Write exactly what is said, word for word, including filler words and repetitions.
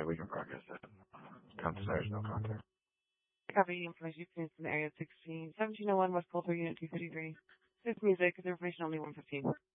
Okay, we can progress it. Counselor, no contact. Copy information from the area sixteen seventeen oh one West Coulter, Unit two fifty-three. This music is information only one fifteen.